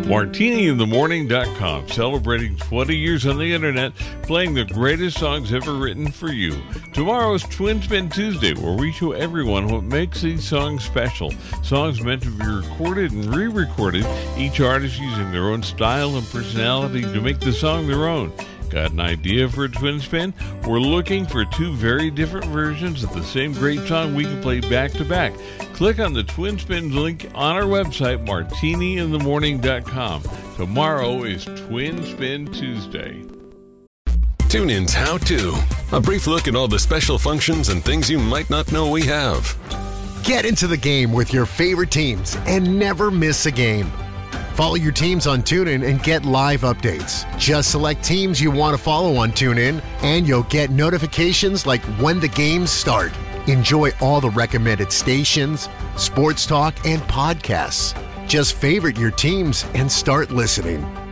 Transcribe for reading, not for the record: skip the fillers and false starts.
MartiniInTheMorning.com, celebrating 20 years on the internet, playing the greatest songs ever written for you. Tomorrow is Twin Spin Tuesday, where we show everyone what makes these songs special. Songs meant to be recorded and re-recorded, each artist using their own style and personality to make the song their own. Got an idea for a Twin Spin? We're looking for two very different versions of the same great song we can play back to back. Click on the Twin Spin link on our website, MartiniInTheMorning.com. Tomorrow is Twin Spin Tuesday. TuneIn's How To. A brief look at all the special functions and things you might not know we have. Get into the game with your favorite teams and never miss a game. Follow your teams on TuneIn and get live updates. Just select teams you want to follow on TuneIn, and you'll get notifications like when the games start. Enjoy all the recommended stations, sports talk, and podcasts. Just favorite your teams and start listening.